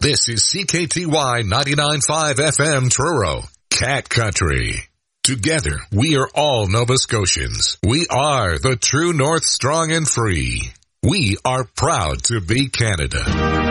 This is CKTY 99.5 FM Truro, Cat Country. Together, we are all Nova Scotians. We are the True North, strong and free. We are proud to be Canada.